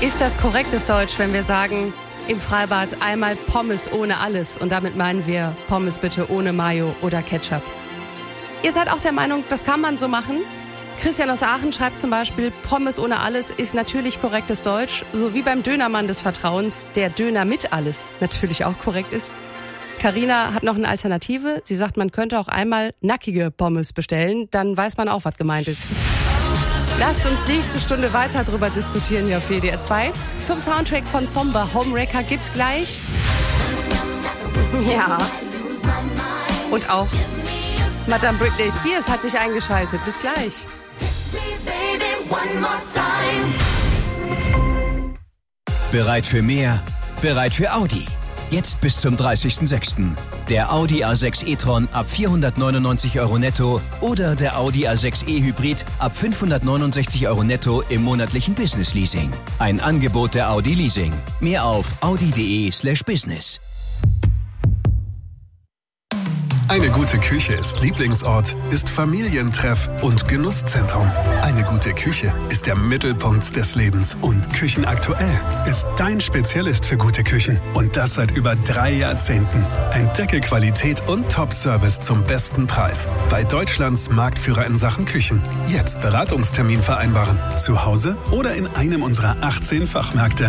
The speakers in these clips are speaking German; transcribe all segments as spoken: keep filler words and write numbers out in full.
Ist das korrektes Deutsch, wenn wir sagen, im Freibad einmal Pommes ohne alles? Und damit meinen wir Pommes bitte ohne Mayo oder Ketchup. Ihr seid auch der Meinung, das kann man so machen? Christian aus Aachen schreibt zum Beispiel, Pommes ohne alles ist natürlich korrektes Deutsch, so wie beim Dönermann des Vertrauens der Döner mit alles natürlich auch korrekt ist. Carina hat noch eine Alternative. Sie sagt, man könnte auch einmal nackige Pommes bestellen, dann weiß man auch, was gemeint ist. Lasst uns nächste Stunde weiter drüber diskutieren hier auf W D R zwei. Zum Soundtrack von Zomba Homewrecker gibt's gleich. Ja. Und auch Madame Britney Spears hat sich eingeschaltet. Bis gleich. Bereit für mehr? Bereit für Audi? Jetzt bis zum dreißigsten sechsten Der Audi A sechs e-tron ab vierhundertneunundneunzig Euro netto oder der Audi A sechs e-Hybrid ab fünfhundertneunundsechzig Euro netto im monatlichen Business-Leasing. Ein Angebot der Audi Leasing. Mehr auf audi.de slash business. Eine gute Küche ist Lieblingsort, ist Familientreff und Genusszentrum. Eine gute Küche ist der Mittelpunkt des Lebens. Und Küchenaktuell ist dein Spezialist für gute Küchen. Und das seit über drei Jahrzehnten. Entdecke Qualität und Top-Service zum besten Preis. Bei Deutschlands Marktführer in Sachen Küchen. Jetzt Beratungstermin vereinbaren. Zu Hause oder in einem unserer achtzehn Fachmärkte.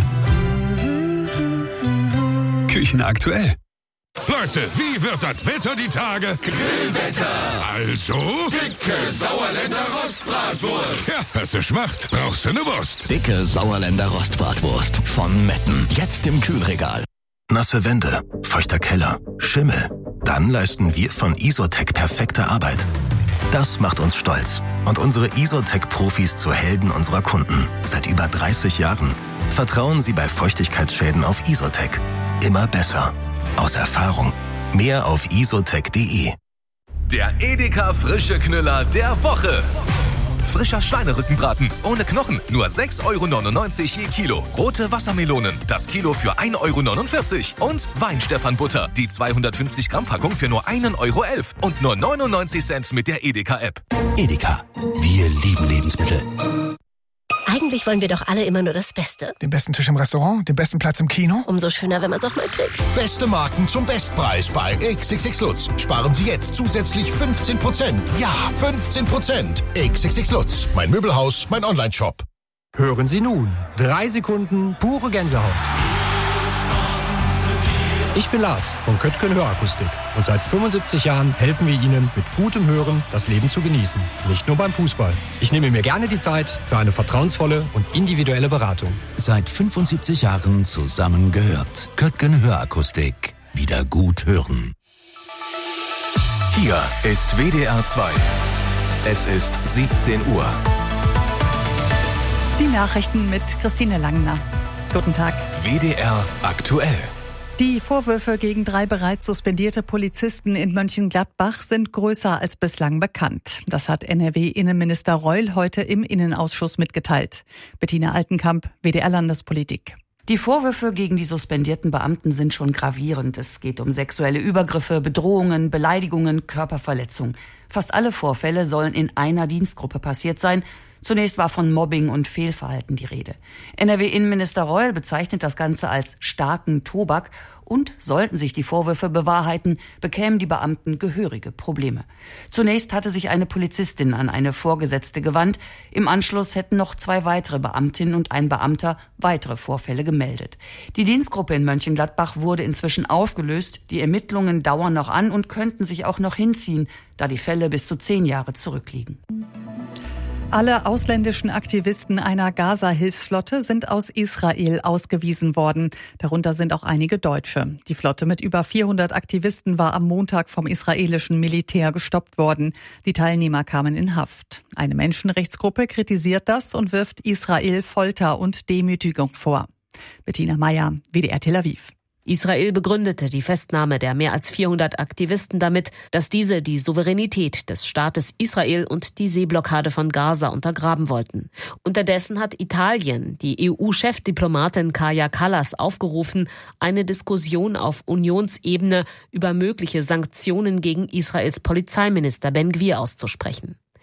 Küchenaktuell. Leute, wie wird das Wetter die Tage? Grillwetter. Also? Dicke Sauerländer Rostbratwurst. Ja, hast du Schmacht, brauchst du eine Wurst. Dicke Sauerländer Rostbratwurst von Metten. Jetzt im Kühlregal. Nasse Wände, feuchter Keller, Schimmel. Dann leisten wir von Isotec perfekte Arbeit. Das macht uns stolz und unsere Isotec-Profis zu Helden unserer Kunden. Seit über dreißig Jahren. Vertrauen Sie bei Feuchtigkeitsschäden auf Isotec. Immer besser. Aus Erfahrung. Mehr auf isotec punkt de. Der Edeka frische Knüller der Woche. Frischer Schweinerückenbraten ohne Knochen, nur sechs Euro neunundneunzig je Kilo. Rote Wassermelonen, das Kilo für ein Euro neunundvierzig. Und Weinstefan-Butter, die zweihundertfünfzig Gramm Packung für nur ein Euro elf. Und nur neunundneunzig Cent mit der Edeka-App. Edeka. Wir lieben Lebensmittel. Eigentlich wollen wir doch alle immer nur das Beste. Den besten Tisch im Restaurant, den besten Platz im Kino. Umso schöner, wenn man es auch mal kriegt. Beste Marken zum Bestpreis bei X X X Lutz. Sparen Sie jetzt zusätzlich fünfzehn Prozent. Ja, fünfzehn Prozent. X X X Lutz. Mein Möbelhaus, mein Online-Shop. Hören Sie nun. Drei Sekunden pure Gänsehaut. Ich bin Lars von Köttgen Hörakustik und seit fünfundsiebzig Jahren helfen wir Ihnen mit gutem Hören das Leben zu genießen. Nicht nur beim Fußball. Ich nehme mir gerne die Zeit für eine vertrauensvolle und individuelle Beratung. Seit fünfundsiebzig Jahren zusammengehört. Köttgen Hörakustik. Wieder gut hören. Hier ist W D R zwei. Es ist siebzehn Uhr. Die Nachrichten mit Christine Langner. Guten Tag. W D R aktuell. Die Vorwürfe gegen drei bereits suspendierte Polizisten in Mönchengladbach sind größer als bislang bekannt. Das hat N R W-Innenminister Reul heute im Innenausschuss mitgeteilt. Bettina Altenkamp, W D R Landespolitik. Die Vorwürfe gegen die suspendierten Beamten sind schon gravierend. Es geht um sexuelle Übergriffe, Bedrohungen, Beleidigungen, Körperverletzung. Fast alle Vorfälle sollen in einer Dienstgruppe passiert sein. Zunächst war von Mobbing und Fehlverhalten die Rede. N R W-Innenminister Reul bezeichnet das Ganze als starken Tobak und sollten sich die Vorwürfe bewahrheiten, bekämen die Beamten gehörige Probleme. Zunächst hatte sich eine Polizistin an eine Vorgesetzte gewandt. Im Anschluss hätten noch zwei weitere Beamtinnen und ein Beamter weitere Vorfälle gemeldet. Die Dienstgruppe in Mönchengladbach wurde inzwischen aufgelöst. Die Ermittlungen dauern noch an und könnten sich auch noch hinziehen, da die Fälle bis zu zehn Jahre zurückliegen. Alle ausländischen Aktivisten einer Gaza-Hilfsflotte sind aus Israel ausgewiesen worden. Darunter sind auch einige Deutsche. Die Flotte mit über vierhundert Aktivisten war am Montag vom israelischen Militär gestoppt worden. Die Teilnehmer kamen in Haft. Eine Menschenrechtsgruppe kritisiert das und wirft Israel Folter und Demütigung vor. Bettina Meyer, W D R Tel Aviv. Israel begründete die Festnahme der mehr als vierhundert Aktivisten damit, dass diese die Souveränität des Staates Israel und die Seeblockade von Gaza untergraben wollten. Unterdessen hat Italien die E U-Chefdiplomatin Kaja Kallas aufgerufen, eine Diskussion auf Unionsebene über mögliche Sanktionen gegen Israels Polizeiminister Ben Gvir auszusprechen.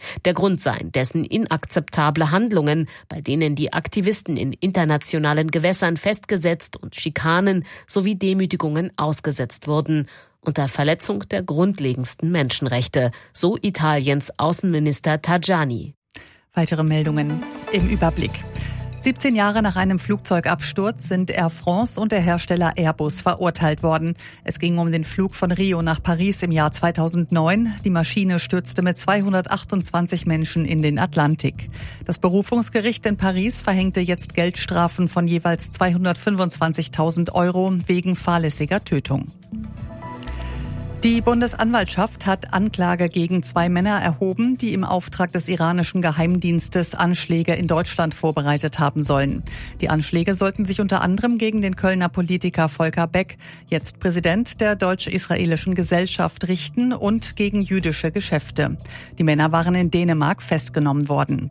Der Grund seien dessen inakzeptable Handlungen, bei denen die Aktivisten in internationalen Gewässern festgesetzt und Schikanen sowie Demütigungen ausgesetzt wurden, unter Verletzung der grundlegendsten Menschenrechte, so Italiens Außenminister Tajani. Weitere Meldungen im Überblick. siebzehn Jahre nach einem Flugzeugabsturz sind Air France und der Hersteller Airbus verurteilt worden. Es ging um den Flug von Rio nach Paris im Jahr zweitausendneun. Die Maschine stürzte mit zweihundertachtundzwanzig Menschen in den Atlantik. Das Berufungsgericht in Paris verhängte jetzt Geldstrafen von jeweils zweihundertfünfundzwanzigtausend Euro wegen fahrlässiger Tötung. Die Bundesanwaltschaft hat Anklage gegen zwei Männer erhoben, die im Auftrag des iranischen Geheimdienstes Anschläge in Deutschland vorbereitet haben sollen. Die Anschläge sollten sich unter anderem gegen den Kölner Politiker Volker Beck, jetzt Präsident der Deutsch-Israelischen Gesellschaft, richten und gegen jüdische Geschäfte. Die Männer waren in Dänemark festgenommen worden.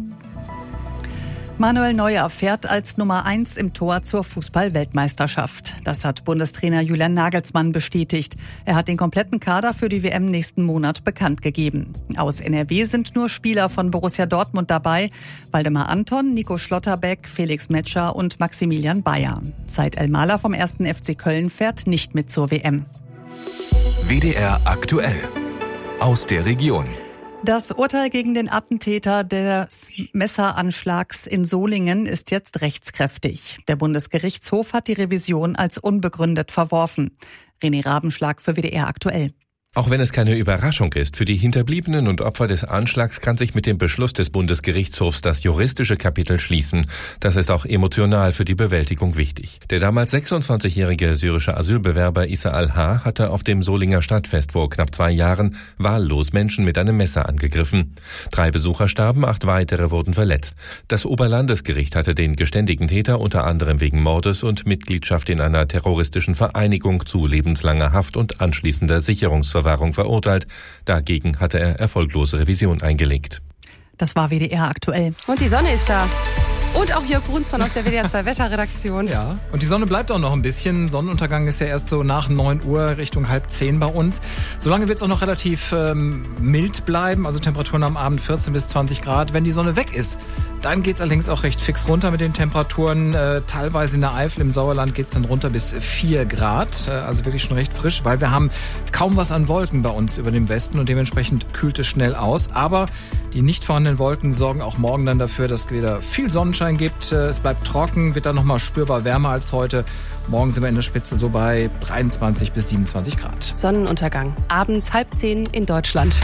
Manuel Neuer fährt als Nummer eins im Tor zur Fußball-Weltmeisterschaft. Das hat Bundestrainer Julian Nagelsmann bestätigt. Er hat den kompletten Kader für die W M nächsten Monat bekannt gegeben. Aus N R W sind nur Spieler von Borussia Dortmund dabei. Waldemar Anton, Nico Schlotterbeck, Felix Metscher und Maximilian Bayer. Said El-Mala vom ersten F C Köln fährt nicht mit zur W M. W D R aktuell. Aus der Region. Das Urteil gegen den Attentäter des Messeranschlags in Solingen ist jetzt rechtskräftig. Der Bundesgerichtshof hat die Revision als unbegründet verworfen. René Rabenschlag für W D R aktuell. Auch wenn es keine Überraschung ist, für die Hinterbliebenen und Opfer des Anschlags kann sich mit dem Beschluss des Bundesgerichtshofs das juristische Kapitel schließen. Das ist auch emotional für die Bewältigung wichtig. Der damals sechsundzwanzigjährige syrische Asylbewerber Issa Al-Ha hatte auf dem Solinger Stadtfest vor knapp zwei Jahren wahllos Menschen mit einem Messer angegriffen. Drei Besucher starben, acht weitere wurden verletzt. Das Oberlandesgericht hatte den geständigen Täter unter anderem wegen Mordes und Mitgliedschaft in einer terroristischen Vereinigung zu lebenslanger Haft und anschließender Sicherungsverwahrung verurteilt. Dagegen hatte er erfolglose Revision eingelegt. Das war W D R aktuell. Und die Sonne ist da. Und auch Jörg Brunsmann aus der W D R zwei Wetterredaktion. Ja, und die Sonne bleibt auch noch ein bisschen. Sonnenuntergang ist ja erst so nach neun Uhr Richtung halb zehn bei uns. Solange wird es auch noch relativ ähm, mild bleiben, also Temperaturen am Abend vierzehn bis zwanzig Grad. Wenn die Sonne weg ist, dann geht es allerdings auch recht fix runter mit den Temperaturen. Äh, teilweise in der Eifel, im Sauerland geht es dann runter bis vier Grad. Äh, also wirklich schon recht frisch, weil wir haben kaum was an Wolken bei uns über dem Westen und dementsprechend kühlt es schnell aus. Aber die nicht vorhandenen Wolken sorgen auch morgen dann dafür, dass es wieder viel Sonnenschein gibt. Es bleibt trocken, wird dann nochmal spürbar wärmer als heute. Morgen sind wir in der Spitze so bei dreiundzwanzig bis siebenundzwanzig Grad. Sonnenuntergang. Abends halb zehn in Deutschland.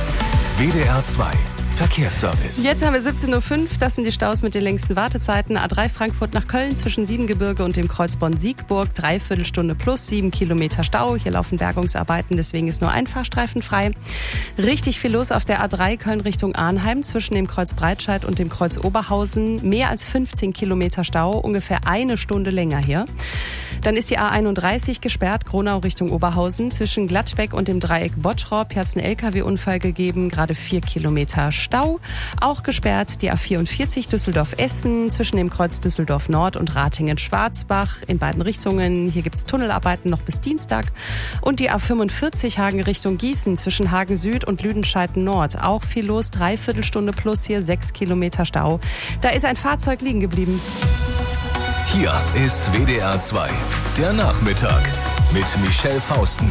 W D R zwei Verkehrsservice. Jetzt haben wir siebzehn Uhr fünf. Das sind die Staus mit den längsten Wartezeiten. A drei Frankfurt nach Köln zwischen Siebengebirge und dem Kreuz Bonn-Siegburg. Dreiviertelstunde plus sieben Kilometer Stau. Hier laufen Bergungsarbeiten, deswegen ist nur ein Fahrstreifen frei. Richtig viel los auf der A drei Köln Richtung Arnheim zwischen dem Kreuz Breitscheid und dem Kreuz Oberhausen. Mehr als fünfzehn Kilometer Stau, ungefähr eine Stunde länger hier. Dann ist die A einunddreißig gesperrt, Gronau Richtung Oberhausen. Zwischen Gladbeck und dem Dreieck Bottrop hat es einen L K W-Unfall gegeben, gerade vier Kilometer Stau. Auch gesperrt die A vierundvierzig Düsseldorf-Essen zwischen dem Kreuz Düsseldorf Nord und Ratingen-Schwarzbach in beiden Richtungen. Hier gibt es Tunnelarbeiten noch bis Dienstag. Und die A fünfundvierzig Hagen Richtung Gießen zwischen Hagen Süd und Lüdenscheid Nord. Auch viel los, Dreiviertelstunde plus hier sechs Kilometer Stau. Da ist ein Fahrzeug liegen geblieben. Hier ist W D R zwei, der Nachmittag mit Michelle Fausten.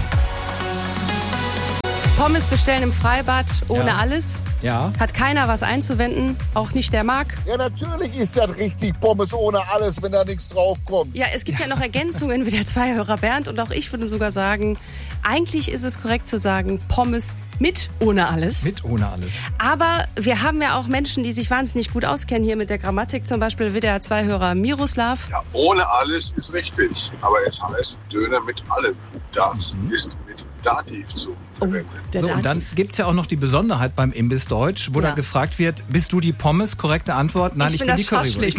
Pommes bestellen im Freibad ohne Ja. alles. Ja. Hat keiner was einzuwenden, auch nicht der Marc. Ja, natürlich ist das richtig Pommes ohne alles, wenn da nichts draufkommt. Ja, es gibt ja, ja noch Ergänzungen wie der Zweihörer Bernd und auch ich würde sogar sagen, eigentlich ist es korrekt zu sagen, Pommes mit ohne alles. Mit ohne alles. Aber wir haben ja auch Menschen, die sich wahnsinnig gut auskennen, hier mit der Grammatik, zum Beispiel W D R zwei-Hörer Miroslav. Ja, ohne alles ist richtig, aber es heißt Döner mit allem. Das mhm. ist mit Dativ zu verwenden. Oh, so, und dann gibt's ja auch noch die Besonderheit beim Imbissdeutsch, wo ja. da gefragt wird, bist du die Pommes? Korrekte Antwort, nein, ich, ich bin, bin das die Currywurst. Schaschlik.